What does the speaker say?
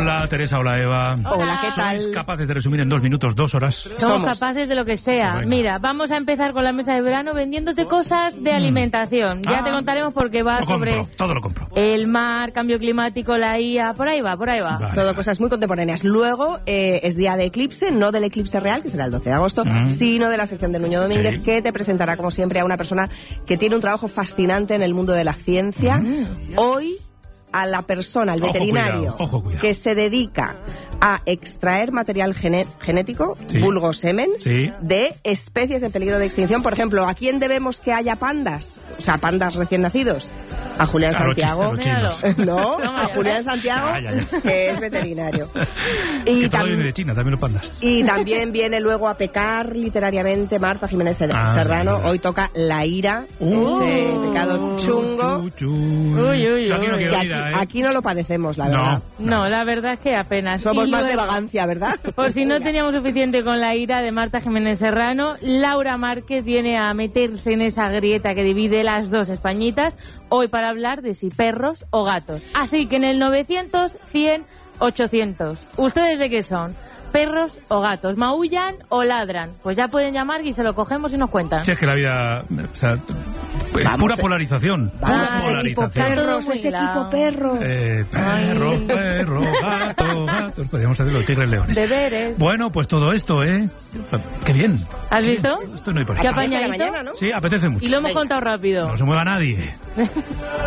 Hola Teresa, hola Eva. Hola, ¿qué tal? ¿Sois capaces de resumir en 2 minutos, 2 horas? Somos capaces de lo que sea. Venga. Mira, vamos a empezar con la mesa de verano vendiéndote cosas de alimentación. Ya te contaremos porque va Lo sobre compro, todo lo compro. el mar, cambio climático, la IA, por ahí va. Vale, Todo vale. cosas muy contemporáneas. Luego es día de eclipse, no del eclipse real, que será el 12 de agosto, sino de la sección del Nuño Domínguez, Sí. que te presentará, como siempre, a una persona que tiene un trabajo fascinante en el mundo de la ciencia. Hoy, a la persona, al Ojo, veterinario, cuidado, ojo, cuidado. que se dedica a extraer material genético, Sí. vulgo semen, Sí. de especies en peligro de extinción. Por ejemplo, ¿a quién debemos que haya pandas? O sea, pandas recién nacidos. A Julián A los Santiago. chinos. No, Toma, a ya Julián Santiago, Ya. que es veterinario. Que todo tam- viene de China, también los pandas. y también viene luego a pecar literariamente Marta Jiménez Serrano. verdad. Hoy toca La ira, ese pecado chungo. Uy, uy, Yo aquí no uy. quiero Que ir, aquí no lo padecemos, la No. verdad. No, la verdad es que apenas. Somos Y más luego, de vagancia, ¿verdad? Por si no teníamos suficiente con la ira de Marta Jiménez Serrano, Laura Márquez viene a meterse en esa grieta que divide las dos Españitas, hoy para hablar de si perros o gatos. Así que en el 900, 100, 800. ¿Ustedes de qué son? ¿Perros o gatos? ¿Maullan o ladran? Pues ya pueden llamar y se lo cogemos y nos cuentan. Si es que la vida, o sea, es Vamos, pura polarización. Vamos, Pura ese equipo polarización. perros, Muy ese hilado. equipo perros. Perro, gatos. Podríamos hacer los tigres leones. Deberes. Bueno, pues todo esto, ¿eh? Qué bien. ¿Has visto? Esto no hay por ¿Qué aquí. apañadito? Mañana, ¿no? Sí, apetece mucho. Y lo hemos Venga. contado rápido. No se mueva nadie.